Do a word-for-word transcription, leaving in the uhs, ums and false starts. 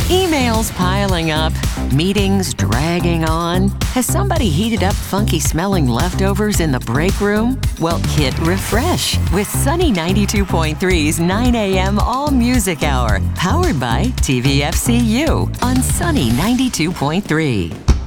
Emails piling up, meetings dragging on. Has somebody heated up funky-smelling leftovers in the break room? Well, hit refresh with Sunny ninety-two point three's nine a m All Music Hour, powered by T V F C U on Sunny ninety-two point three.